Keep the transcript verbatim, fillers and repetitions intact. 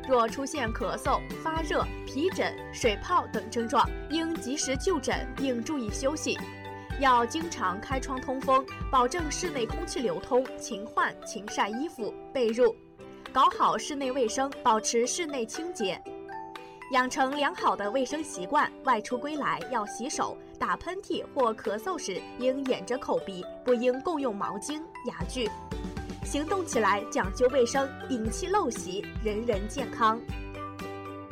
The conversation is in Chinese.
若出现咳嗽、发热、皮疹、水泡等症状，应及时就诊并注意休息。要经常开窗通风，保证室内空气流通，勤换勤晒衣服、被褥，搞好室内卫生，保持室内清洁。养成良好的卫生习惯，外出归来要洗手，打喷嚏或咳嗽时应掩着口鼻，不应共用毛巾、牙具。行动起来讲究卫生，摒弃陋习，人人健康。